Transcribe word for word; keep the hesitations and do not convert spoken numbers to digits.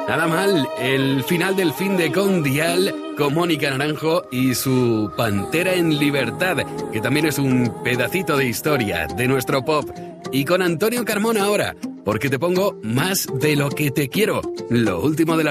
Nada mal, el final del fin de Con Dial, con Mónica Naranjo y su Pantera en Libertad, que también es un pedacito de historia de nuestro pop. Y con Antonio Carmona ahora, porque te pongo Más de lo que te quiero, lo último de la